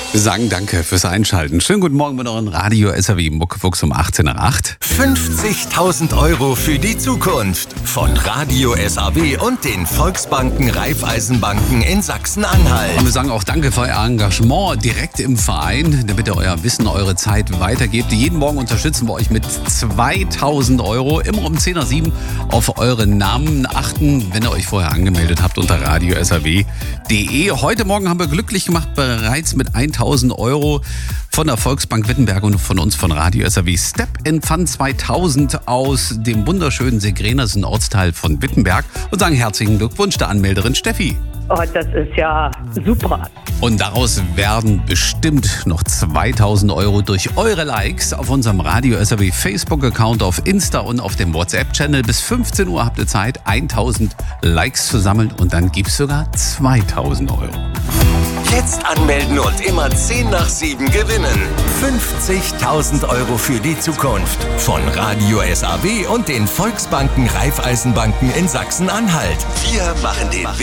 Wir sagen danke fürs Einschalten. Schönen guten Morgen mit euren Radio SAW Muckefuchs um 18:08. 50.000 € für die Zukunft von Radio SAW und den Volksbanken Raiffeisenbanken in Sachsen-Anhalt. Und wir sagen auch danke für euer Engagement direkt im Verein, damit ihr euer Wissen, eure Zeit weitergebt. Jeden Morgen unterstützen wir euch mit 2.000 €. Immer um 10:07 auf eure Namen achten, wenn ihr euch vorher angemeldet habt unter radiosaw.de. Heute Morgen haben wir glücklich gemacht bereits mit 1.000 € von der Volksbank Wittenberg und von uns von Radio SAW. Step in Fun 2000 aus dem wunderschönen Segrenersen Ortsteil von Wittenberg und sagen herzlichen Glückwunsch der Anmelderin Steffi. Oh, das ist ja super. Und daraus werden bestimmt noch 2.000 € durch eure Likes auf unserem Radio SAW Facebook-Account, auf Insta und auf dem WhatsApp-Channel. Bis 15 Uhr habt ihr Zeit, 1.000 Likes zu sammeln und dann gibt's sogar 2.000 €. Jetzt anmelden und immer 10 nach 7 gewinnen. 50.000 € für die Zukunft von Radio SAW und den Volksbanken Raiffeisenbanken in Sachsen-Anhalt. Wir machen den